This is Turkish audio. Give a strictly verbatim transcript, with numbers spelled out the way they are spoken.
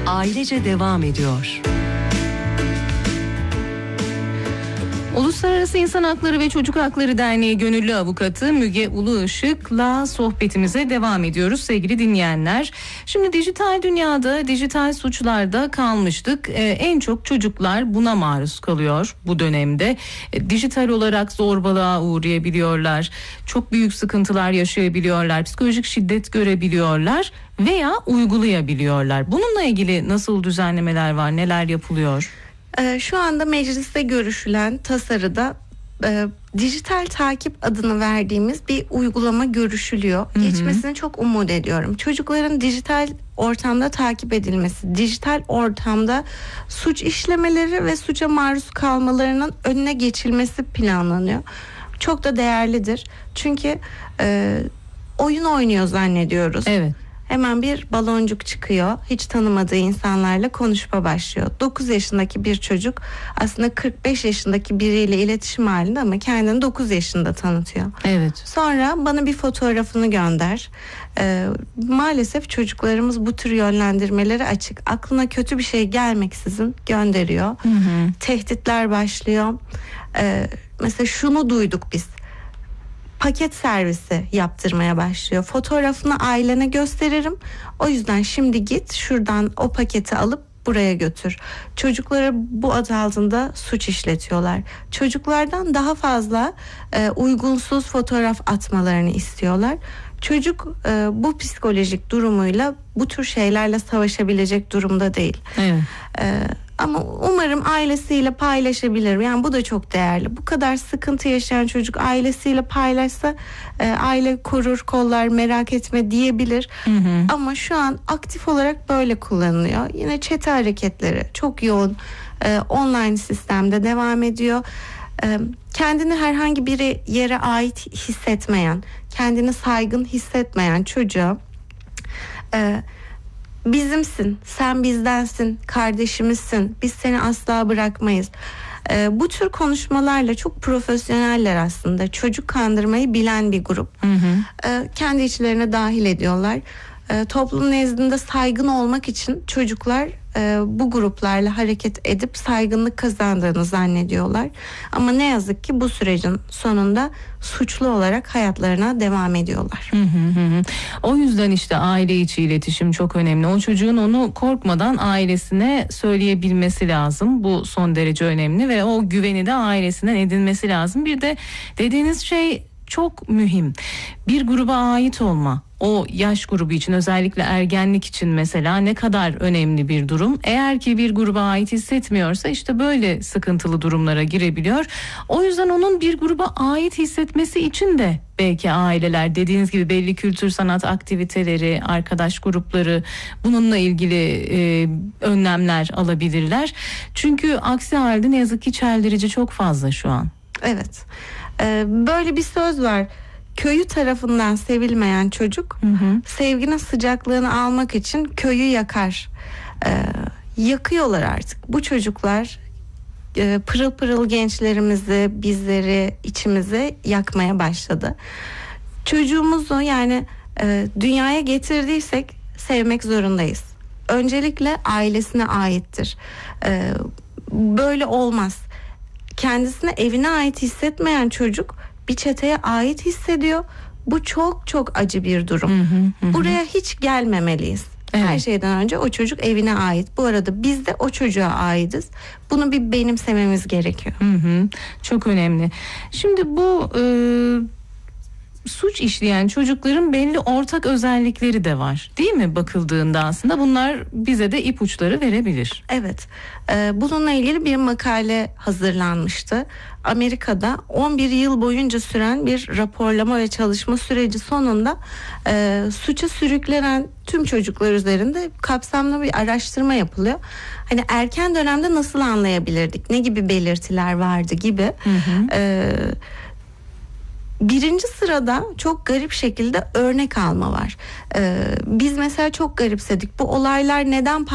ailece devam ediyor. Uluslararası İnsan Hakları ve Çocuk Hakları Derneği Gönüllü Avukatı Müge Uluışık'la sohbetimize devam ediyoruz sevgili dinleyenler. Şimdi dijital dünyada, dijital suçlarda kalmıştık. Ee, en çok çocuklar buna maruz kalıyor bu dönemde. Ee, dijital olarak zorbalığa uğrayabiliyorlar. Çok büyük sıkıntılar yaşayabiliyorlar. Psikolojik şiddet görebiliyorlar veya uygulayabiliyorlar. Bununla ilgili nasıl düzenlemeler var, neler yapılıyor? Şu anda mecliste görüşülen tasarıda e, dijital takip adını verdiğimiz bir uygulama görüşülüyor. Hı hı. Geçmesini çok umut ediyorum. Çocukların dijital ortamda takip edilmesi, dijital ortamda suç işlemeleri ve suça maruz kalmalarının önüne geçilmesi planlanıyor. Çok da değerlidir. Çünkü e, oyun oynuyor zannediyoruz. Evet. Hemen bir baloncuk çıkıyor. Hiç tanımadığı insanlarla konuşma başlıyor. dokuz yaşındaki bir çocuk aslında kırk beş yaşındaki biriyle iletişim halinde ama kendini dokuz yaşında tanıtıyor. Evet. Sonra bana bir fotoğrafını gönder. Ee, maalesef çocuklarımız bu tür yönlendirmeleri açık. Aklına kötü bir şey gelmeksizin gönderiyor. Hı hı. Tehditler başlıyor. Ee, mesela şunu duyduk biz. Paket servisi yaptırmaya başlıyor. Fotoğrafını ailene gösteririm. O yüzden şimdi git şuradan o paketi alıp buraya götür. Çocuklara bu adı altında suç işletiyorlar. Çocuklardan daha fazla e, uygunsuz fotoğraf atmalarını istiyorlar. Çocuk e, bu psikolojik durumuyla bu tür şeylerle savaşabilecek durumda değil. Evet. E, Ama umarım ailesiyle paylaşabilir. Yani bu da çok değerli. Bu kadar sıkıntı yaşayan çocuk ailesiyle paylaşsa e, aile korur, kollar, merak etme diyebilir. Hı hı. Ama şu an aktif olarak böyle kullanılıyor. Yine çete hareketleri çok yoğun e, online sistemde devam ediyor. E, kendini herhangi bir yere ait hissetmeyen, kendini saygın hissetmeyen çocuğa E, bizimsin, sen bizdensin, kardeşimizsin, biz seni asla bırakmayız. Ee, bu tür konuşmalarla çok profesyoneller aslında. Çocuk kandırmayı bilen bir grup. Hı hı. Ee, kendi içlerine dahil ediyorlar. Ee, toplum nezdinde saygın olmak için çocuklar e, bu gruplarla hareket edip saygınlık kazandığını zannediyorlar. Ama ne yazık ki bu sürecin sonunda suçlu olarak hayatlarına devam ediyorlar. Hı hı hı. O yüzden işte aile içi iletişim çok önemli. O çocuğun onu korkmadan ailesine söyleyebilmesi lazım. Bu son derece önemli ve o güveni de ailesinden edinmesi lazım. Bir de dediğiniz şey çok mühim. Bir gruba ait olma. O yaş grubu için, özellikle ergenlik için mesela ne kadar önemli bir durum. Eğer ki bir gruba ait hissetmiyorsa işte böyle sıkıntılı durumlara girebiliyor. O yüzden onun bir gruba ait hissetmesi için de belki aileler dediğiniz gibi belli kültür sanat aktiviteleri, arkadaş grupları, bununla ilgili e, önlemler alabilirler. Çünkü aksi halde ne yazık ki çeldirici çok fazla şu an. Evet. Ee, böyle bir söz var. Köyü tarafından sevilmeyen çocuk, hı hı, sevginin sıcaklığını almak için köyü yakar. Ee, yakıyorlar artık. Bu çocuklar e, pırıl pırıl gençlerimizi, bizleri, içimizi yakmaya başladı. Çocuğumuzu yani e, dünyaya getirdiysek sevmek zorundayız. Öncelikle ailesine aittir. Ee, böyle olmaz. Kendisine evine ait hissetmeyen çocuk bir çeteye ait hissediyor. Bu çok çok acı bir durum. Hı hı hı. Buraya hiç gelmemeliyiz. Evet. Her şeyden önce o çocuk evine ait. Bu arada biz de o çocuğa aitiz. Bunu bir benimsememiz gerekiyor. Hı hı. Çok önemli. Şimdi bu e, suç işleyen çocukların belli ortak özellikleri de var. Değil mi bakıldığında aslında bunlar bize de ipuçları verebilir. Evet. Ee, bununla ilgili bir makale hazırlanmıştı. Amerika'da on bir yıl boyunca süren bir raporlama ve çalışma süreci sonunda e, suça sürüklenen tüm çocuklar üzerinde kapsamlı bir araştırma yapılıyor. Hani erken dönemde nasıl anlayabilirdik? Ne gibi belirtiler vardı gibi. Hı hı. E, Birinci sırada çok garip şekilde örnek alma var. Ee, biz mesela çok garipsedik. Bu olaylar neden